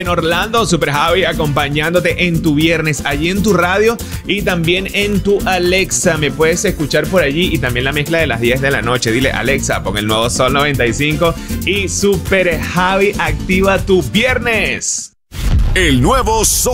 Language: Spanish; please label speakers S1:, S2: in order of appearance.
S1: En Orlando, Super Javi acompañándote en tu viernes, allí en tu radio y también en tu Alexa. Me puedes escuchar por allí y también la mezcla de las 10 de la noche. Dile, Alexa, pon el nuevo Sol 95 y Super Javi activa tu viernes.
S2: El nuevo Sol